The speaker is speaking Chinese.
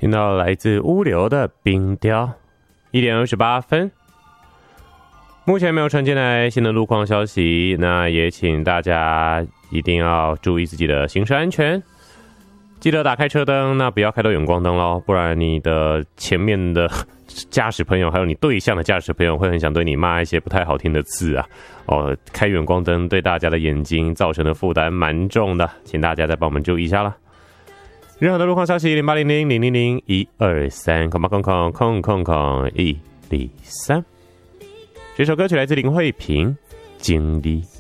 听到来自乌流的冰雕，1点28分。目前没有传进来新的路况消息，那也请大家一定要注意自己的行车安全，记得打开车灯，那不要开到远光灯咯，不然你的前面的驾驶朋友还有你对向的驾驶朋友会很想对你骂一些不太好听的字啊。开远光灯对大家的眼睛造成的负担蛮重的，请大家再帮我们注意一下啦。任何的路况消息0800-000-123，123。这首歌曲来自林慧萍，经历。